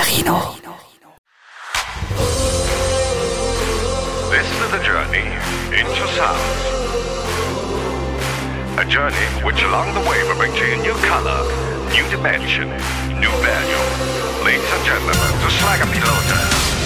Marino. This is the journey into sound. A journey which along the way will bring to you new color, new dimension, new value. Ladies and gentlemen, the Slag and Pilotas.